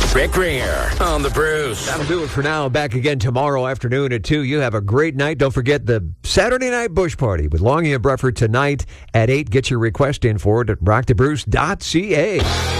Rick Ringer on the Bruce. That'll do it for now. Back again tomorrow afternoon at 2. You have a great night. Don't forget the Saturday Night Bush Party with Longy and Bruford tonight at 8. Get your request in for it at rockthebruce.ca.